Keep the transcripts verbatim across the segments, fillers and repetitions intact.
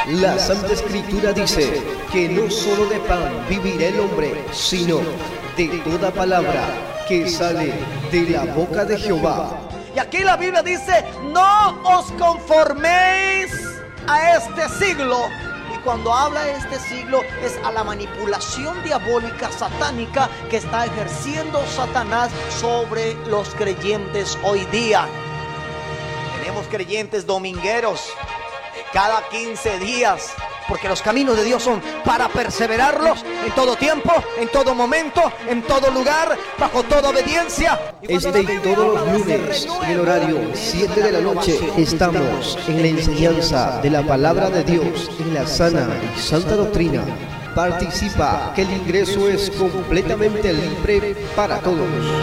La Santa Escritura dice que no solo de pan vivirá el hombre, sino de toda palabra que sale de la boca de Jehová. Y aquí la Biblia dice, no os conforméis a este siglo. Y cuando habla de este siglo es a la manipulación diabólica, satánica que está ejerciendo Satanás sobre los creyentes hoy día. Tenemos creyentes domingueros cada quince días, porque los caminos de Dios son para perseverarlos en todo tiempo, en todo momento, en todo lugar, bajo toda obediencia. Este y todos los lunes, en el horario siete de la noche, estamos en la enseñanza de la palabra de Dios en la sana y santa doctrina. Participa, que el ingreso es completamente libre para todos.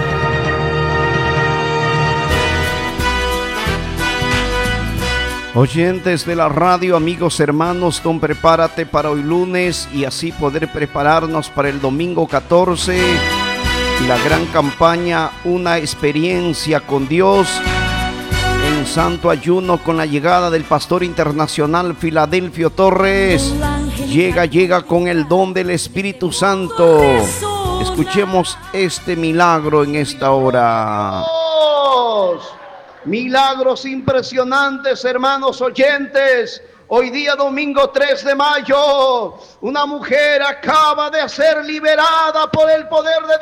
Oyentes de la radio, amigos, hermanos, don, prepárate para hoy lunes y así poder prepararnos para el domingo catorce y la gran campaña Una experiencia con Dios en santo ayuno con la llegada del pastor internacional Filadelfio Torres. Llega, llega con el don del Espíritu Santo. Escuchemos este milagro en esta hora. Milagros impresionantes, hermanos oyentes. Hoy día domingo tres de mayo, una mujer acaba de ser liberada por el poder de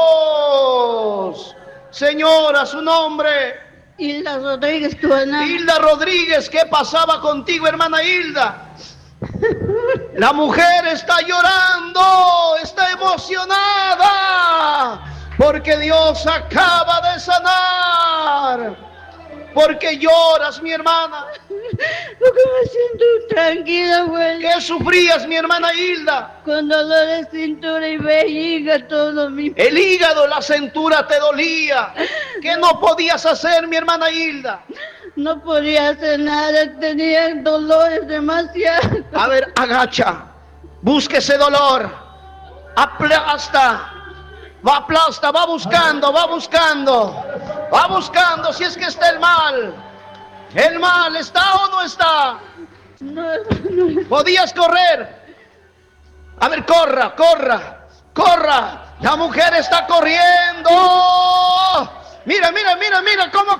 Dios. Señora, su nombre. Hilda Rodríguez, tu hermana. Hilda Rodríguez, ¿qué pasaba contigo, hermana Hilda? La mujer está llorando, está emocionada, porque Dios acaba de sanar. ¿Por qué lloras, mi hermana? Porque me siento tranquila, güey. ¿Qué sufrías, mi hermana Hilda? Con dolor de cintura y vejiga, todo mi... El hígado, la cintura te dolía. ¿Qué no podías hacer, mi hermana Hilda? No podía hacer nada, tenía dolores demasiados. A ver, agacha, busque ese dolor, aplasta. Va, aplasta, va buscando, va buscando, va buscando si es que está el mal. ¿El mal está o no está? No, no. ¿Podías correr? A ver, corra, corra, corra. La mujer está corriendo. Mira, mira, mira, mira cómo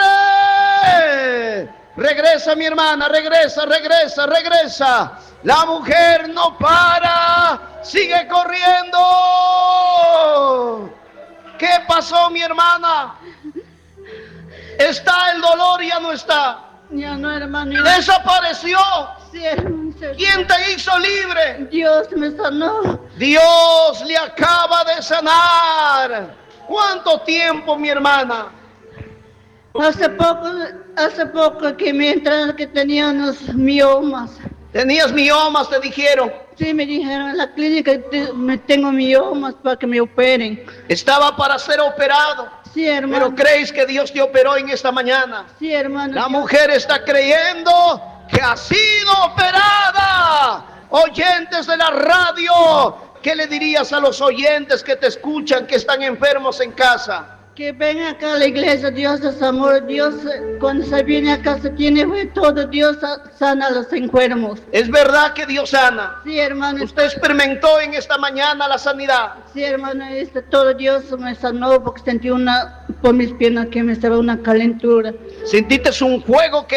corre. Regresa, mi hermana, regresa, regresa, regresa. La mujer no para, sigue corriendo. ¿Qué pasó, mi hermana? ¿Está el dolor? Ya no está. Ya no, hermano. ¿Desapareció? Sí, hermano. ¿Quién te hizo libre? Dios me sanó. Dios le acaba de sanar. ¿Cuánto tiempo, mi hermana? Hace poco, hace poco que me entraron que tenía unos miomas. ¿Tenías miomas, te dijeron? Sí, me dijeron en la clínica que me tengo miomas para que me operen. Estaba para ser operado. Sí, hermano. ¿Pero crees que Dios te operó en esta mañana? Sí, hermano. La Dios... mujer está creyendo que ha sido operada. Oyentes de la radio, ¿qué le dirías a los oyentes que te escuchan, que están enfermos en casa? Que venga acá a la iglesia, Dios es amor, Dios cuando se viene acá se tiene fe, todo, Dios sana a los enfermos. ¿Es verdad que Dios sana? Sí, hermano. ¿Usted experimentó en esta mañana la sanidad? Sí, hermano, este, todo Dios me sanó porque sentí una, por mis piernas que me estaba una calentura. ¿Sentiste un fuego que